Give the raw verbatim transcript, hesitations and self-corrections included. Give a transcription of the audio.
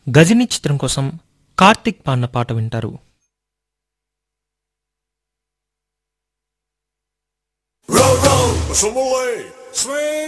గజిని చిత్రం కోసం కార్తిక్ పాడిన పాట వింటారు. Row, row, some away. Swing.